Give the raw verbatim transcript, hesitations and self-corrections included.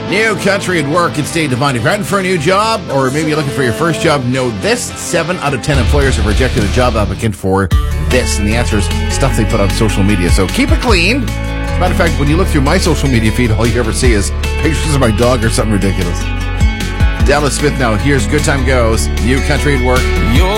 New country at work and state defined. If you're hunting for a new job, or maybe you're looking for your first job, know this: seven out of ten employers have rejected a job applicant for this. And the answer is stuff they put on social media. So keep it clean. As a matter of fact, when you look through my social media feed, all you ever see is pictures of my dog or something ridiculous. Dallas Smith now. Here's Good Time Goes. New country at work.